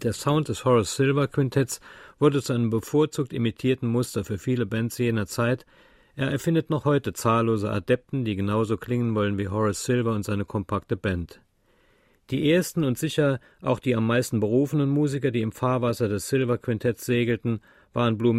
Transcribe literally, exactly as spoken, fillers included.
Der Sound des Horace Silver Quintetts wurde zu einem bevorzugt imitierten Muster für viele Bands jener Zeit. Er erfindet noch heute zahllose Adepten, die genauso klingen wollen wie Horace Silver und seine kompakte Band. Die ersten und sicher auch die am meisten berufenen Musiker, die im Fahrwasser des Silver Quintetts segelten, waren Blue